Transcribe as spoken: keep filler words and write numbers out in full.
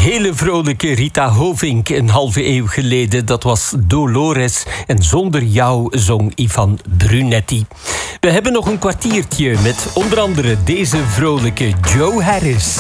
hele vrolijke Rita Hovink een halve eeuw geleden. Dat was Dolores. En Zonder jou zong Ivan Brunetti. We hebben nog een kwartiertje met onder andere deze vrolijke Joe Harris.